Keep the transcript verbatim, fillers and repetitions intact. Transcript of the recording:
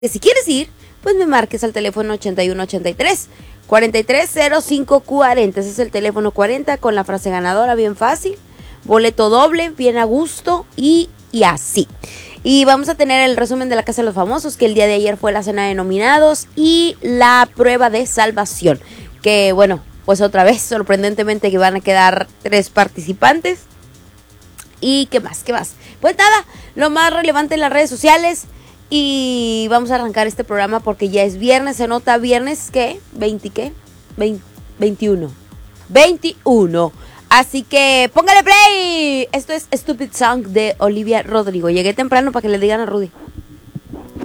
Que si quieres ir, pues me marques al teléfono ochenta y uno ochenta y tres, cuarenta y tres cero cinco cuarenta. Ese es el teléfono cuarenta con la frase ganadora, bien fácil. Boleto doble, bien a gusto y, y así. Y vamos a tener el resumen de la Casa de los Famosos, que el día de ayer fue la cena de nominados y la prueba de salvación. Que bueno, pues otra vez, sorprendentemente, que van a quedar tres participantes. ¿Y qué más? ¿Qué más? Pues nada, lo más relevante en las redes sociales. Y vamos a arrancar este programa porque ya es viernes, se nota viernes, ¿qué? ¿veinte qué? veinte, veintiuno. veintiuno. Así que póngale play. Esto es Stupid Song de Olivia Rodrigo. Llegué temprano para que le digan a Rudy.